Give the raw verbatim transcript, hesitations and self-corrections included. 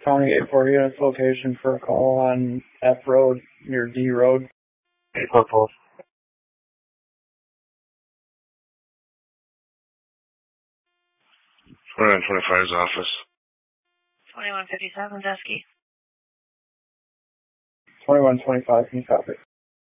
County eight four units location for a call on F Road near D Road. eight four four. twenty-one twenty-five's office. twenty-one fifty-seven, Dusky. twenty-one twenty-five, can you copy?